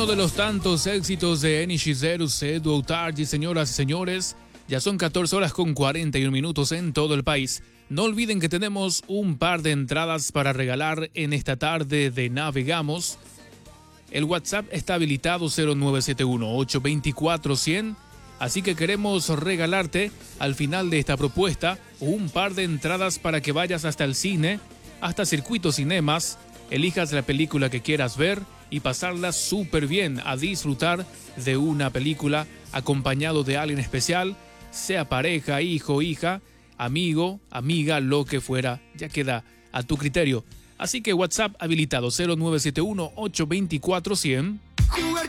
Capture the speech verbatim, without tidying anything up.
de los tantos éxitos de Eni Shizeru, Sedu Outarji, señoras y señores, ya son catorce horas con cuarenta y un minutos en todo el país. No olviden que tenemos un par de entradas para regalar en esta tarde de Navegamos. El WhatsApp está habilitado cero nueve siete uno, ocho dos cuatro, cien. Así que queremos regalarte al final de esta propuesta un par de entradas para que vayas hasta el cine, hasta Circuito Cinemas, elijas la película que quieras ver y pasarla súper bien, a disfrutar de una película acompañado de alguien especial, sea pareja, hijo, hija, amigo, amiga, lo que fuera, ya queda a tu criterio. Así que WhatsApp habilitado cero nueve siete uno, ocho dos cuatro, cien. Jugar